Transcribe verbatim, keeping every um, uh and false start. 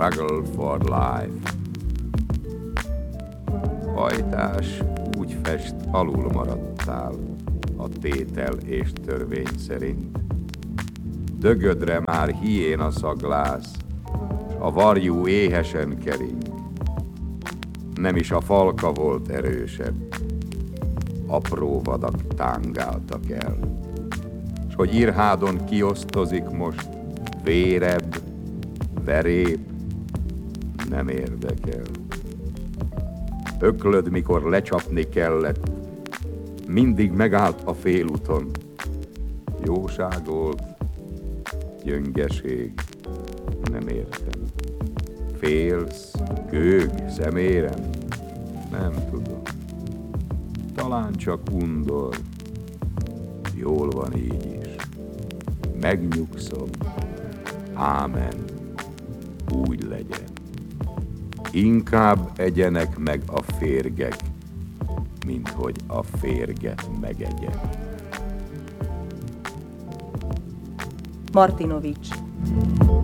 Struggle for life. Hajtás úgy fest, alul maradtál a tétel és törvény szerint. Dögödre már hiéna szaglász, s a varjú éhesen kering. Nem is a falka volt erősebb, apró vadak tángáltak el. S hogy Irhádon kiosztozik most, vérebb, verébb, nem érdekel. Öklöd, mikor lecsapni kellett, mindig megállt a félúton. Jóság volt, gyöngeség, nem értem. Félsz, gőg, szemérem, nem tudom. Talán csak undor, jól van így is. Megnyugszom, ámen, úgy legyen. Inkább egyenek meg a férgek, mint hogy a férget megegyek. Martinovics.